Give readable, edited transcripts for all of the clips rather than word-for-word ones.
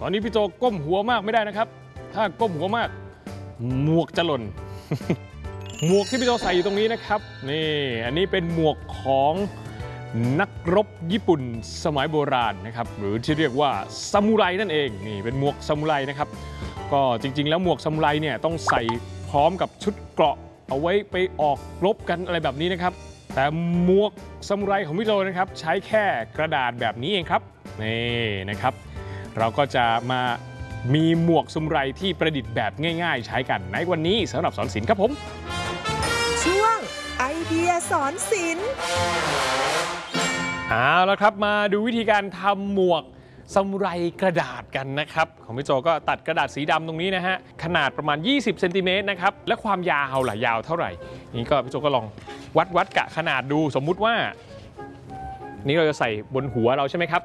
อนนี้พี่โจก้มหัวมากไม่ได้นะครับถ้าก้มหัวมากหมวกจะหล่น หมวกที่พี่โจใส่อยู่ตรงนี้นะครับนี่อันนี้เป็นหมวกของนักรบญี่ปุ่นสมัยโบราณนะครับหรือที่เรียกว่าซามูไรนั่นเองนี่เป็นหมวกซามูไรนะครับก็จริงๆแล้วหมวกซามูไรเนี่ยต้องใส่พร้อมกับชุดเกราะเอาไว้ไปออกรบกันอะไรแบบนี้นะครับแต่หมวกซามูไรของพี่โจนะครับใช้แค่กระดาษแบบนี้เองครับนี่นะครับเราก็จะมามีหมวกซามูไรที่ประดิษฐ์แบบง่ายๆใช้กันในวันนี้สำหรับสอนศิลป์ครับผมช่วงไอเดียสอนศิลป์เอาละครับมาดูวิธีการทำหมวกซามูไรกระดาษกันนะครับของพี่โจก็ตัดกระดาษสีดำตรงนี้นะฮะขนาดประมาณ20เซนติเมตรนะครับและความยาวล่ะยาวเท่าไหร่นี่ก็พี่โจก็ลองวัดกะขนาดดูสมมุติว่านี่เราจะใส่บนหัวเราใช่ไหมครับ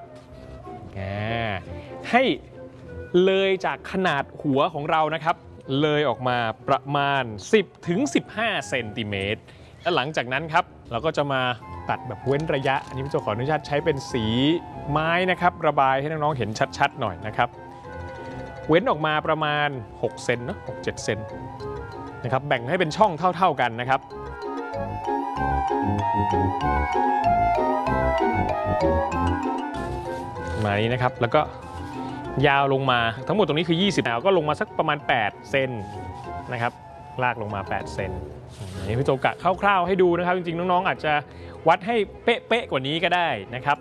ให้เลยจากขนาดหัวของเรานะครับเลยออกมาประมาณ10 ถึง 15 เซนติเมตรและหลังจากนั้นครับเราก็จะมาตัดแบบเว้นระยะอันนี้พี่โจขออนุญาตใช้เป็นสีไม้นะครับระบายให้น้องๆเห็นชัดๆหน่อยนะครับเว้นออกมาประมาณ6เซนเนาะ6-7 เซนนะครับแบ่งให้เป็นช่องเท่าๆกันนะครับมานี้นะครับแล้วก็ยาวลงมาทั้งหมดตรงนี้คือ20แล้วก็ลงมาสักประมาณ8เซนนะครับลากลงมา8เซนนี่พี่โจกะคร่าวๆให้ดูนะครับจริงๆน้องๆอาจจะวัดให้เป๊ะๆกว่านี้ก็ได้นะครับ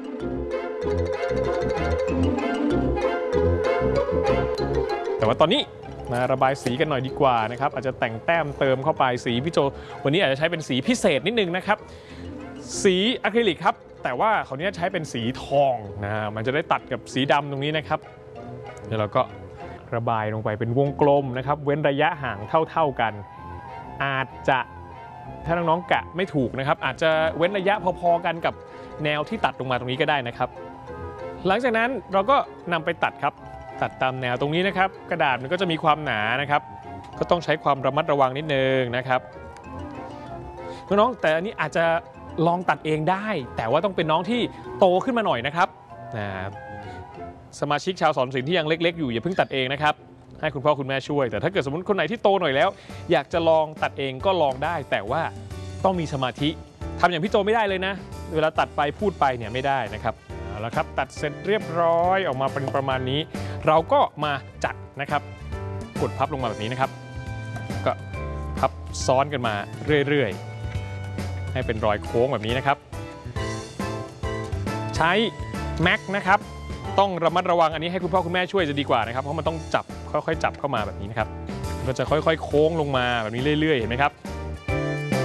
แต่ว่าตอนนี้มาระบายสีกันหน่อยดีกว่านะครับอาจจะแต่งแต้มเติมเข้าไปสีพี่โจวันนี้อาจจะใช้เป็นสีพิเศษนิดนึงนะครับสีอะคริลิกครับแต่ว่าคราวนี้ใช้เป็นสีทองนะมันจะได้ตัดกับสีดำตรงนี้นะครับแล้วเราก็ระบายลงไปเป็นวงกลมนะครับเว้นระยะห่างเท่ากันอาจจะถ้าน้องๆกะไม่ถูกนะครับอาจจะเว้นระยะพอๆกันกับแนวที่ตัดลงมาตรงนี้ก็ได้นะครับหลังจากนั้นเราก็นำไปตัดครับตัดตามแนวตรงนี้นะครับกระดาษมันก็จะมีความหนานะครับก็ต้องใช้ความระมัดระวังนิดนึงนะครับน้องๆแต่อันนี้อาจจะลองตัดเองได้แต่ว่าต้องเป็นน้องที่โตขึ้นมาหน่อยนะครับสมาชิกชาวสอนศิลป์ที่ยังเล็กๆอยู่อย่าเพิ่งตัดเองนะครับให้คุณพ่อคุณแม่ช่วยแต่ถ้าเกิดสมมติคนไหนที่โตหน่อยแล้วอยากจะลองตัดเองก็ลองได้แต่ว่าต้องมีสมาธิทำอย่างพี่โจไม่ได้เลยนะเวลาตัดไปพูดไปเนี่ยไม่ได้นะครับเอาละครับตัดเสร็จเรียบร้อยออกมาเป็นประมาณนี้เราก็มาจัดนะครับกดพับลงมาแบบนี้นะครับก็พับซ้อนกันมาเรื่อยๆให้เป็นรอยโค้งแบบนี้นะครับใช้แม็กนะครับต้องระมัดระวังอันนี้ให้คุณพ่อคุณแม่ช่วยจะดีกว่านะครับเพราะมันต้องจับค่อยๆจับเข้ามาแบบนี้นะครับก็จะค่อยๆโค้งลงมาแบบนี้เรื่อยๆเห็นไหมครับ